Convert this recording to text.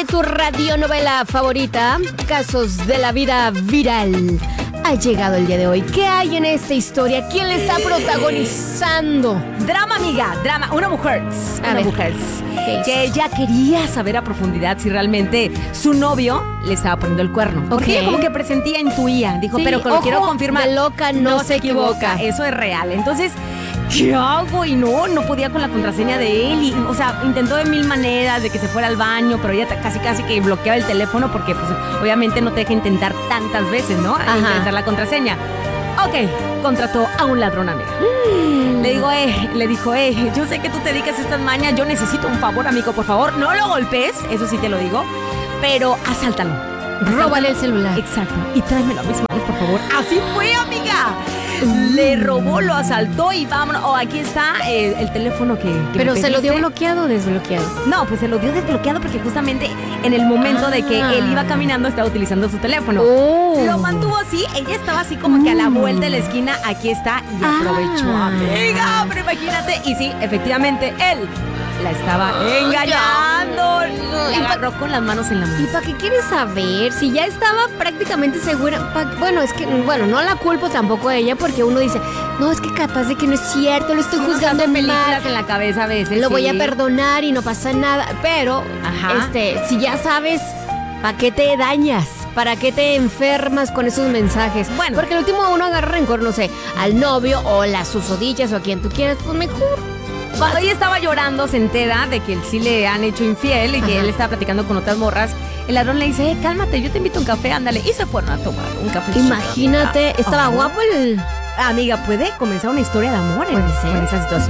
de tu radionovela favorita, Casos de la Vida Viral, ha llegado el día de hoy. ¿Qué hay en esta historia? ¿Quién le está protagonizando? Drama, amiga, drama. Una mujer que ella quería saber a profundidad si realmente su novio le estaba poniendo el cuerno. Porque ella como que presentía, intuía. Dijo, sí, pero lo quiero confirmar. De loca no se equivoca. Eso es real. Entonces, ¿qué hago? Y no podía con la contraseña de él. Y, o sea, intentó de mil maneras de que se fuera al baño, pero ella casi que bloqueaba el teléfono porque, pues, obviamente no te deja intentar tantas veces, ¿no? Intentar la contraseña. Ok, contrató a un ladrón, amiga. Le dijo, yo sé que tú te dedicas a estas mañas, yo necesito un favor, amigo, por favor, no lo golpees, eso sí te lo digo, pero asáltalo. Róbale el celular. Exacto, y tráemelo a mis manos, por favor. Así fue, amiga. Le robó, lo asaltó y vámonos. Aquí está el teléfono que ¿Pero se lo dio bloqueado o desbloqueado? No, pues se lo dio desbloqueado porque justamente en el momento de que él iba caminando estaba utilizando su teléfono. Lo mantuvo así, ella estaba así como que a la vuelta de la esquina, aquí está, y aprovechó, amiga, pero imagínate. Y sí, efectivamente, él la estaba engañando. La agarró con las manos en la mano. ¿Y para qué quieres saber? Si ya estaba prácticamente segura. Bueno, no la culpo tampoco a ella porque uno dice, no, es que capaz de que no es cierto, lo estoy juzgando en películas en la cabeza a veces. Lo voy a perdonar y no pasa nada. Pero, si ya sabes, ¿para qué te dañas? ¿Para qué te enfermas con esos mensajes? Bueno. Porque al último uno agarra rencor, no sé, al novio o las susodichas o a quien tú quieras, pues mejor. Cuando ella estaba llorando, se entera de que él sí le han hecho infiel y que él estaba platicando con otras morras. El ladrón le dice, cálmate, yo te invito a un café, ándale. Y se fueron a tomar un café. Imagínate, estaba guapo el... Amiga, puede comenzar una historia de amor en esa situación.